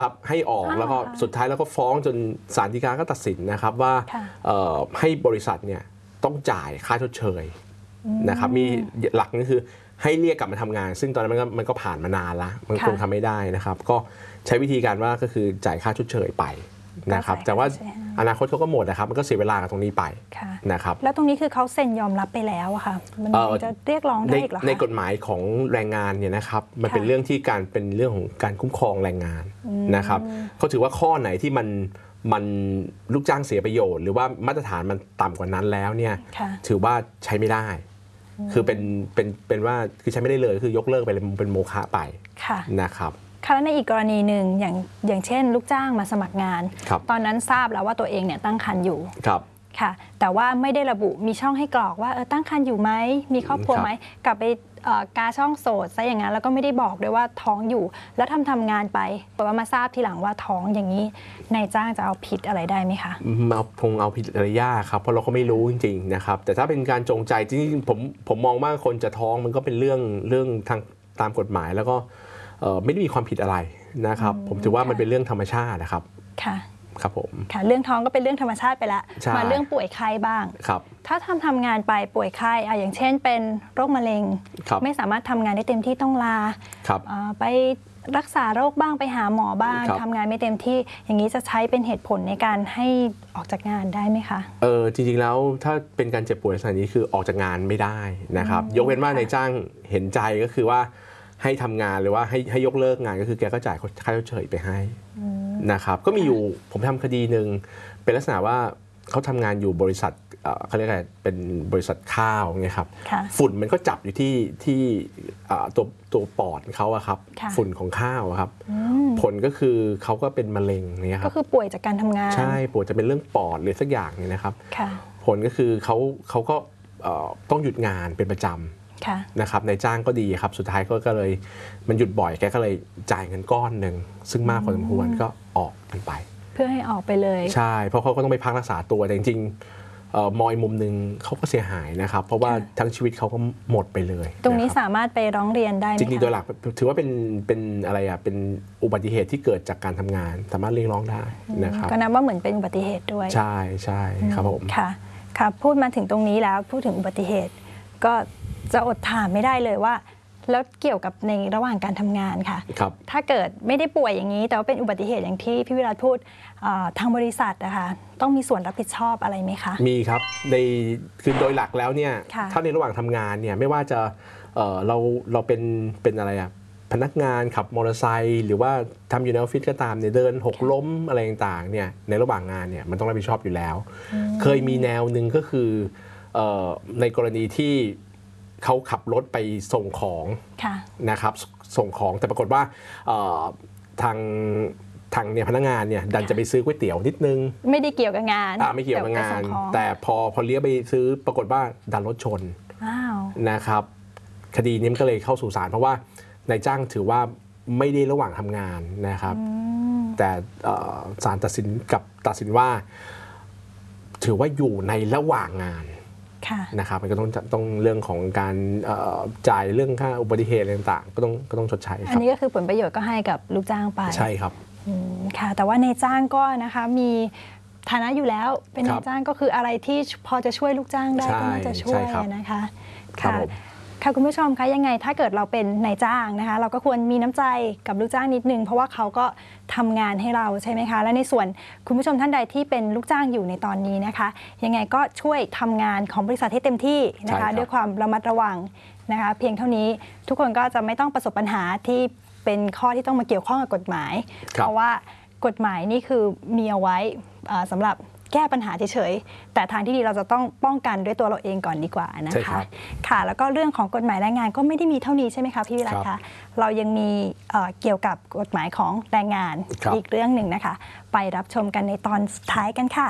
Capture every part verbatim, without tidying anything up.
ครับให้ออกแล้วก็สุดท้ายแล้วก็ฟ้องจนศาลฎีกาก็ตัดสินนะครับว่าให้บริษัทเนี่ยต้องจ่ายค่าชดเชยนะครับมีหลักก็คือให้เรียกกลับมาทำงานซึ่งตอนนั้นมันก็มันก็ผ่านมานานละมันคงทำไม่ได้นะครับก็ใช้วิธีการว่าก็คือจ่ายค่าชดเชยไปนะครับแต่ว่าอนาคตเขาก็หมดนะครับมันก็เสียเวลากับตรงนี้ไปนะครับแล้วตรงนี้คือเขาเซ็นยอมรับไปแล้วอะค่ะมันจะเรียกร้องได้อีกหรอคะในกฎหมายของแรงงานเนี่ยนะครับมันเป็นเรื่องที่การเป็นเรื่องของการคุ้มครองแรงงานนะครับเขาถือว่าข้อไหนที่มันมันลูกจ้างเสียประโยชน์หรือว่ามาตรฐานมันต่ำกว่านั้นแล้วเนี่ยถือว่าใช้ไม่ได้คือเป็นเป็นเป็นว่าคือใช้ไม่ได้เลยคือยกเลิกไปเป็นโมฆะไปนะครับค่ะและในอีกกรณีหนึ่งอย่างอย่างเช่นลูกจ้างมาสมัครงานตอนนั้นทราบแล้วว่าตัวเองเนี่ยตั้งครรภ์อยู่ครับค่ะแต่ว่าไม่ได้ระบุมีช่องให้กรอกว่าเออตั้งครรภ์อยู่ไหมมีครอบครัวไหมกลับไปกาช่องโสดซะอย่างนั้นแล้วก็ไม่ได้บอกด้วยว่าท้องอยู่แล้วทำทำงานไปแต่ว่ามาทราบทีหลังว่าท้องอย่างนี้นายจ้างจะเอาผิดอะไรได้ไหมคะเอาคงเอาผิดอะไรยากครับเพราะเราก็ไม่รู้จริงๆนะครับแต่ถ้าเป็นการจงใจจริงๆผมผมมองว่าคนจะท้องมันก็เป็นเรื่องเรื่องทางตามกฎหมายแล้วก็ไม่ได้มีความผิดอะไรนะครับผมถือว่ามันเป็นเรื่องธรรมชาตินะครับค่ะครับผมค่ะเรื่องท้องก็เป็นเรื่องธรรมชาติไปแล้วมาเรื่องป่วยไข้บ้างครับถ้าทำทำงานไปป่วยไข้อย่างเช่นเป็นโรคมะเร็งไม่สามารถทำงานได้เต็มที่ต้องลาไปรักษาโรคบ้างไปหาหมอบ้างทำงานไม่เต็มที่อย่างนี้จะใช้เป็นเหตุผลในการให้ออกจากงานได้ไหมคะเออจริงๆแล้วถ้าเป็นการเจ็บป่วยลักษณะนี้คือออกจากงานไม่ได้นะครับยกเว้นว่านายจ้างเห็นใจก็คือว่าให้ทำงานหรือว่าให้ให้ยกเลิกงานก็คือแกก็จ่ายค่าชดเชยไปให้นะครับก็มีอยู่ผมทำคดีหนึ่งเป็นลักษณะว่าเขาทำงานอยู่บริษัทเขาเรียกอะไรเป็นบริษัทข้าวไงครับฝุ่นมันก็จับอยู่ที่ที่ตัวตัวปอดเขาอะครับฝุ่นของข้าวครับผลก็คือเขาก็เป็นมะเร็งเนี่ยครับก็คือป่วยจากการทำงานใช่ป่วยจะเป็นเรื่องปอดหรือสักอย่างนี่นะครับผลก็คือเขาเขาก็ต้องหยุดงานเป็นประจำนะครับนายจ้างก็ดีครับสุดท้ายก็เลยมันหยุดบ่อยแกก็เลยจ่ายเงินก้อนหนึ่งซึ่งมากพอสมควรก็ออกกันไปเพื่อให้ออกไปเลยใช่เพราะเขาก็ต้องไปพักรักษาตัวแต่จริงๆมอยมุมหนึ่งเขาก็เสียหายนะครับเพราะว่าทั้งชีวิตเขาก็หมดไปเลยตรงนี้สามารถไปร้องเรียนได้ไหมจริงๆโดยหลักถือว่าเป็นเป็นอะไรอ่ะเป็นอุบัติเหตุที่เกิดจากการทำงานสามารถเรียกร้องได้นะครับก็นับว่าเหมือนเป็นอุบัติเหตุด้วยใช่ใช่ครับผมค่ะค่ะพูดมาถึงตรงนี้แล้วพูดถึงอุบัติเหตุก็จะอดถามไม่ได้เลยว่าแล้วเกี่ยวกับในระหว่างการทำงานค่ะถ้าเกิดไม่ได้ป่วยอย่างนี้แต่ว่าเป็นอุบัติเหตุอย่างที่พี่วิรัติพูดทางบริษัทนะคะต้องมีส่วนรับผิดชอบอะไรไหมคะมีครับในคือโดยหลักแล้วเนี่ยถ้าในระหว่างทำงานเนี่ยไม่ว่าจะเอ่อเราเราเป็นเป็นอะไรอะพนักงานขับมอเตอร์ไซค์หรือว่าทำอยู่ในออฟฟิศก็ตามเนี่ยเดินหกล้มอะไรต่างๆเนี่ยในระหว่างงานเนี่ยมันต้องรับผิดชอบอยู่แล้วเคยมีแนวหนึ่งก็คือในกรณีที่เขาขับรถไปส่งของนะครับส่งของแต่ปรากฏว่าทางทางเนี่ยพนักงานเนี่ยดันจะไปซื้อก๋วยเตี๋ยวนิดนึงไม่ได้เกี่ยวกับงานไม่เกี่ยวกับงานแต่พอพอเลี้ยวไปซื้อปรากฏว่าดันรถชนนะครับคดีนี้ก็เลยเข้าสู่ศาลเพราะว่านายจ้างถือว่าไม่ได้ระหว่างทำงานนะครับแต่ศาลตัดสินกับตัดสินว่าถือว่าอยู่ในระหว่างงานนะครับมันก็ต้องต้องเรื่องของการจ่ายเรื่องค่าอุบัติเหตุอะไรต่างๆก็ต้องก็ต้องชดใช้อันนี้ก็คือผลประโยชน์ก็ให้กับลูกจ้างไปใช่ครับค่ะแต่ว่านายจ้างก็นะคะมีฐานะอยู่แล้วเป็นนายจ้างก็คืออะไรที่พอจะช่วยลูกจ้างได้ก็น่าจะช่วยนะคะค่ะค่ะคุณผู้ชมคะยังไงถ้าเกิดเราเป็นนายจ้างนะคะเราก็ควรมีน้ำใจกับลูกจ้างนิดนึงเพราะว่าเขาก็ทำงานให้เราใช่ไหมคะและในส่วนคุณผู้ชมท่านใดที่เป็นลูกจ้างอยู่ในตอนนี้นะคะยังไงก็ช่วยทำงานของบริษัทให้เต็มที่นะคะด้วยความระมัดระวังนะคะเพียงเท่านี้ทุกคนก็จะไม่ต้องประสบปัญหาที่เป็นข้อที่ต้องมาเกี่ยวข้องกับกฎหมายเพราะว่ากฎหมายนี่คือมีเอาไว้สำหรับแก้ปัญหาเฉยๆแต่ทางที่ดีเราจะต้องป้องกันด้วยตัวเราเองก่อนดีกว่านะคะค่ะแล้วก็เรื่องของกฎหมายแรงงานก็ไม่ได้มีเท่านี้ใช่ไหมคะพี่วิรัติคะเรายังมีเกี่ยวกับกฎหมายของแรงงานอีกเรื่องหนึ่งนะคะไปรับชมกันในตอนสุดท้ายกันค่ะ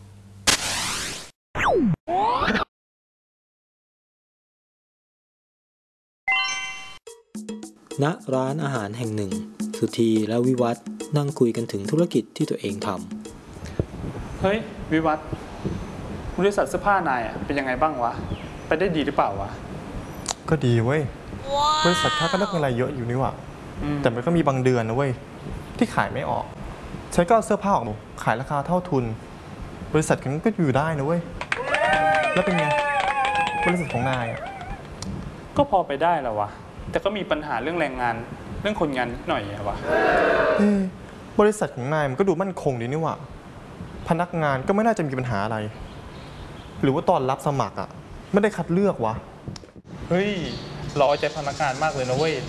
ณร้านอาหารแห่งหนึ่งสุธีและวิวัฒน์นั่งคุยกันถึงธุรกิจที่ตัวเองทำเฮ้ยวิวัฒน์บริษัทเสื้อผ้านายเป็นยังไงบ้างวะไปได้ดีหรือเปล่าวะก็ดีเว้ยบริษัทข้าก็ได้กำไรเยอะอยู่นี่หว่าแต่มันก็มีบางเดือนนะเว้ยที่ขายไม่ออกฉันก็เอาเสื้อผ้าออกมาขายราคาเท่าทุนบริษัทกันก็อยู่ได้นะเว้ยแล้วเป็นไงบริษัทของนายอ่ะก็พอไปได้แล้ววะแต่ก็มีปัญหาเรื่องแรงงานเรื่องคนงานนิดหน่อยอะวะบริษัทของนายมันก็ดูมั่นคงดีนี่หว่าพนักงานก็ไม่น่าจะมีปัญหาอะไรหรือว่าตอนรับสมัครอ่ะไม่ได้คัดเลือกวะเฮ้ยเราเอาใจพนักงานมากเลยนะเว้ย